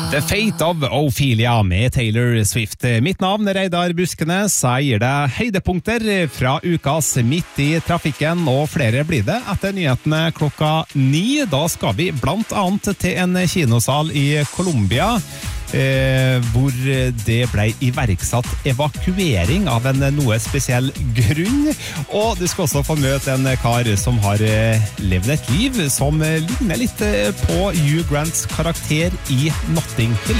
The Fate of Ophelia med Taylor Swift. Mitt navn er Reidar Buskenes. Jeg gir deg høydepunkter fra ukas Midt i trafikken, og flere blir det etter nyhetene 9. Da skal vi blant annet til en kinosal i Colombia, hvor det ble iverksatt evakuering av en noe spesiell grunn, og du skal også få møte en kar som har levd et liv som ligner litt på Hugh Grants karakter i Notting Hill.